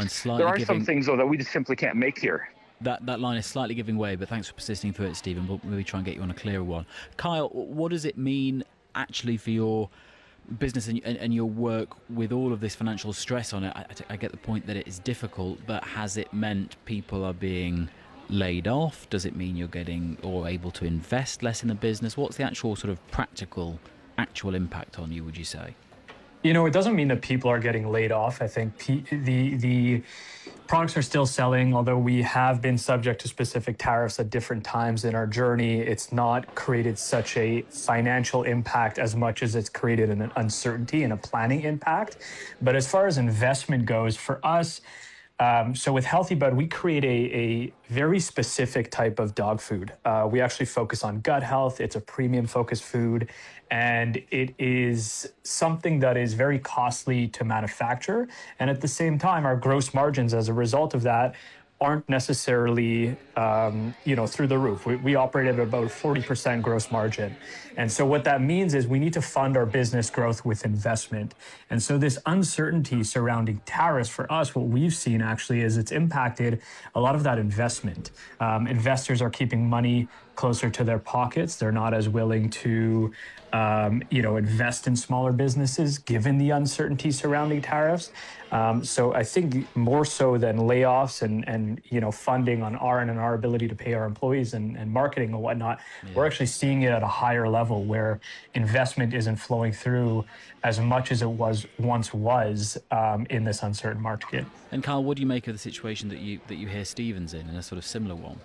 line's There slightly are some giving. things, though, that we just simply can't make here. That line is slightly giving way, but thanks for persisting through it, Stephen. We'll maybe try and get you on a clearer one. Kyle, what does it mean actually for your business and your work with all of this financial stress on it? I get the point that it is difficult, but has it meant people are being laid off? Does it mean you're getting or able to invest less in the business? What's the actual sort of practical, actual impact on you, would you say? It doesn't mean that people are getting laid off. I think the products are still selling, although we have been subject to specific tariffs at different times in our journey. It's not created such a financial impact as much as it's created an uncertainty and a planning impact. But as far as investment goes, for us, so with Healthy Bud, we create a very specific type of dog food. We actually focus on gut health. It's a premium focused food, and it is something that is very costly to manufacture. And at the same time, our gross margins as a result of that aren't necessarily, through the roof. We operate at about 40% gross margin. And so what that means is we need to fund our business growth with investment. And so this uncertainty surrounding tariffs for us, what we've seen actually is it's impacted a lot of that investment. Investors are keeping money closer to their pockets. They're not as willing to invest in smaller businesses given the uncertainty surrounding tariffs. So I think more so than layoffs and funding on our ability to pay our employees and marketing and whatnot, we're actually seeing it at a higher level where investment isn't flowing through as much as it once was in this uncertain market. And Kyle, what do you make of the situation that you hear Stephen's in a sort of similar one?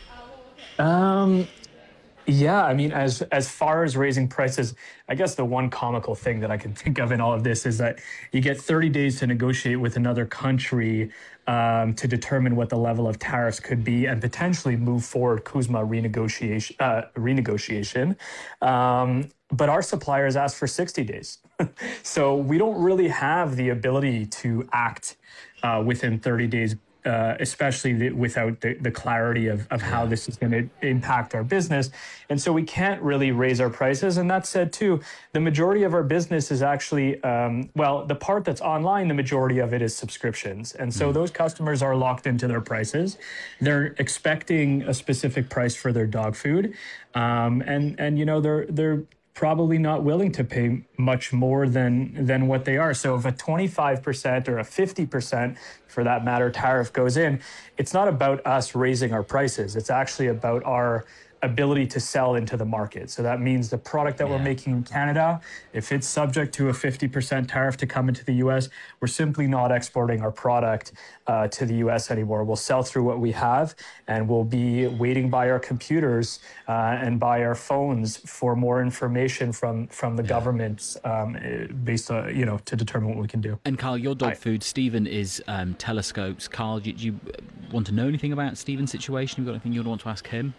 Yeah, I mean, as far as raising prices, I guess the one comical thing that I can think of in all of this is that you get 30 days to negotiate with another country to determine what the level of tariffs could be and potentially move forward CUSMA renegotiation. But our suppliers ask for 60 days. So we don't really have the ability to act within 30 days, especially without the clarity of how this is going to impact our business. And so we can't really raise our prices. And that said, too, the majority of our business is actually, the part that's online, the majority of it is subscriptions. And so those customers are locked into their prices. They're expecting a specific price for their dog food. They're probably not willing to pay much more than what they are. So if a 25% or a 50%, for that matter, tariff goes in, it's not about us raising our prices. It's actually about our ability to sell into the market. So that means the product that we're making in Canada, if it's subject to a 50% tariff to come into the US, we're simply not exporting our product to the US anymore. We'll sell through what we have, and we'll be waiting by our computers and by our phones for more information from the government based on, to determine what we can do. And Carl, your dog food, Stephen is Telescopes. Carl, do you want to know anything about Stephen's situation? Have you got anything you'd want to ask him?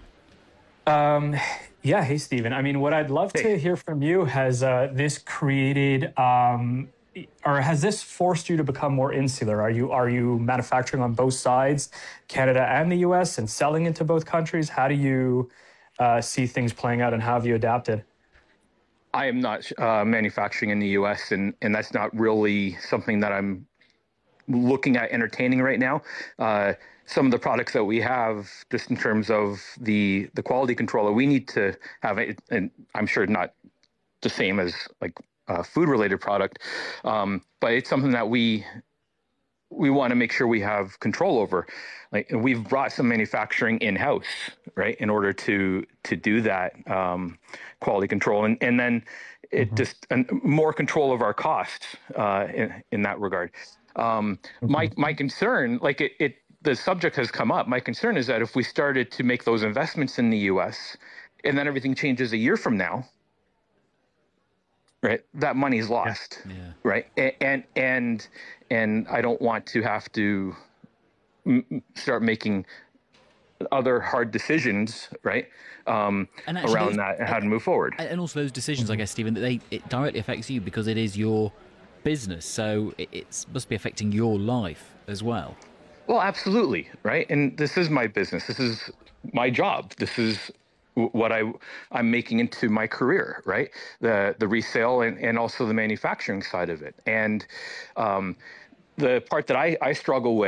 Hey, Stephen. I mean, what I'd love to hear from you, has this created, or has this forced you to become more insular? Are you manufacturing on both sides, Canada and the US, and selling into both countries? How do you see things playing out, and how have you adapted? I am not manufacturing in the US, and that's not really something that I'm looking at entertaining right now. Some of the products that we have, just in terms of the quality control that we need to have, and I'm sure not the same as like a food-related product, but it's something that we want to make sure we have control over. Like, we've brought some manufacturing in-house, right, in order to do that quality control, and then it just more control of our costs in that regard. My concern, like the subject has come up. My concern is that if we started to make those investments in the U.S. and then everything changes a year from now, right, that money's lost, right? And I don't want to have to start making other hard decisions, right, around that and how to move forward. And also those decisions, I guess, Stephen, that it directly affects you because it is your business, so it must be affecting your life as well. Well, absolutely, right? And this is my business. This is my job. This is what I'm making into my career, right? The resale and also the manufacturing side of it. And the part that I struggle with